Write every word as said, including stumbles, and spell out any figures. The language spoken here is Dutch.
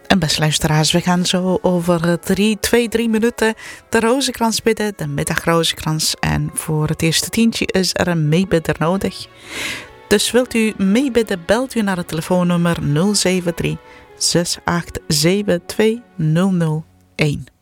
En beste luisteraars, we gaan zo over drie, twee, drie minuten de rozenkrans bidden, de middagrozenkrans. En voor het eerste tientje is er een meebidder nodig. Dus wilt u meebidden, belt u naar het telefoonnummer nul zeven drie, zes acht zeven twee nul nul een.